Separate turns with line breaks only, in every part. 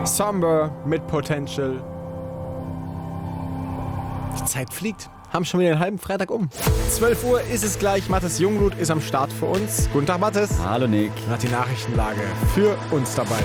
Somber mit Potential. Die Zeit fliegt. Haben schon wieder den halben Freitag um. 12 Uhr ist es gleich. Mathis Jungblut ist am Start für uns. Guten Tag, Mathis.
Hallo, Nick.
Und hat die Nachrichtenlage für uns dabei.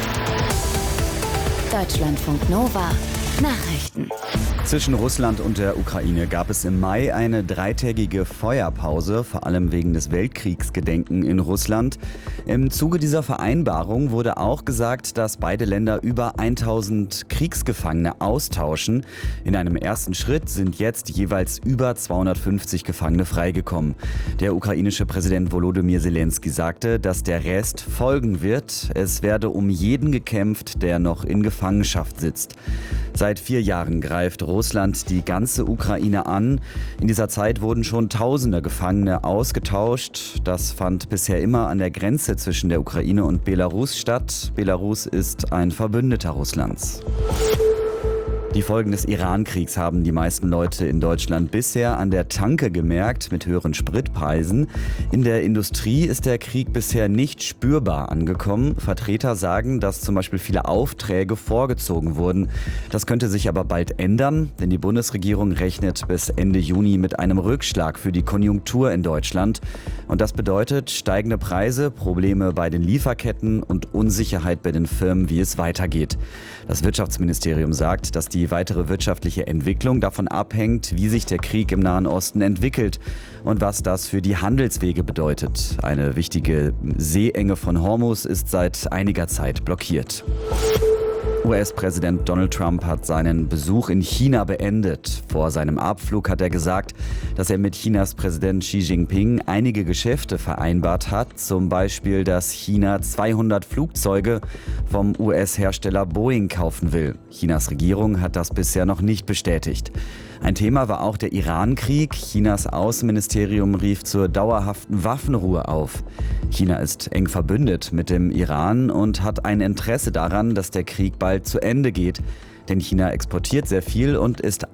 Deutschlandfunk Nova. Nachrichten.
Zwischen Russland und der Ukraine gab es im Mai eine 3-tägige Feuerpause, vor allem wegen des Weltkriegsgedenken in Russland. Im Zuge dieser Vereinbarung wurde auch gesagt, dass beide Länder über 1000 Kriegsgefangene austauschen. In einem ersten Schritt sind jetzt jeweils über 250 Gefangene freigekommen. Der ukrainische Präsident Volodymyr Zelensky sagte, dass der Rest folgen wird. Es werde um jeden gekämpft, der noch in Gefangenschaft sitzt. Seit 4 Jahren greift Russland die ganze Ukraine an. In dieser Zeit wurden schon Tausende Gefangene ausgetauscht. Das fand bisher immer an der Grenze zwischen der Ukraine und Belarus statt. Belarus ist ein Verbündeter Russlands. Die Folgen des Iran-Kriegs haben die meisten Leute in Deutschland bisher an der Tanke gemerkt, mit höheren Spritpreisen. In der Industrie ist der Krieg bisher nicht spürbar angekommen. Vertreter sagen, dass zum Beispiel viele Aufträge vorgezogen wurden. Das könnte sich aber bald ändern, denn die Bundesregierung rechnet bis Ende Juni mit einem Rückschlag für die Konjunktur in Deutschland. Und das bedeutet steigende Preise, Probleme bei den Lieferketten und Unsicherheit bei den Firmen, wie es weitergeht. Das Wirtschaftsministerium sagt, dass die weitere wirtschaftliche Entwicklung davon abhängt, wie sich der Krieg im Nahen Osten entwickelt und was das für die Handelswege bedeutet. Eine wichtige Seeenge von Hormuz ist seit einiger Zeit blockiert. US-Präsident Donald Trump hat seinen Besuch in China beendet. Vor seinem Abflug hat er gesagt, dass er mit Chinas Präsident Xi Jinping einige Geschäfte vereinbart hat. Zum Beispiel, dass China 200 Flugzeuge vom US-Hersteller Boeing kaufen will. Chinas Regierung hat das bisher noch nicht bestätigt. Ein Thema war auch der Iran-Krieg. Chinas Außenministerium rief zur dauerhaften Waffenruhe auf. China ist eng verbündet mit dem Iran und hat ein Interesse daran, dass der Krieg bald zu Ende geht. Denn China exportiert sehr viel und ist